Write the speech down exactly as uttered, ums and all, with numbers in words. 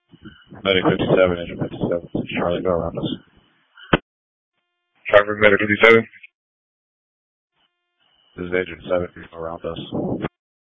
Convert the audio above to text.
Medic fifty-seven, Agent fifty-seven. Charlie, go around us. Traffic Medic fifty-seven. This is Agent seven, around us.